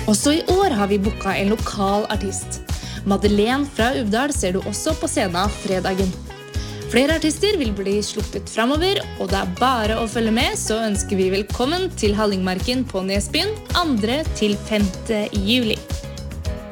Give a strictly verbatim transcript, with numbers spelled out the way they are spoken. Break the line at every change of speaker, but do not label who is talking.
Også I år har vi booket en lokal artist. Madeleine fra Uvdal ser du også på scenen fredagen. Flere artister vil bli sluppet fremover, og det er bare å følge med, så ønsker vi velkommen til Hallingmarken på Nesbyen andre til femte juli.